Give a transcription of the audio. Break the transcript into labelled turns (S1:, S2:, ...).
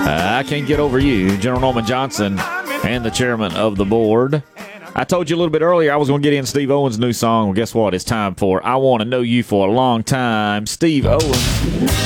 S1: I can't get over you, General Norman Johnson, and the chairman of the board. I told you a little bit earlier I was going to get in Steve Owens' new song. Well, guess what? It's time for I Want to Know You for a Long Time. Steve Owens.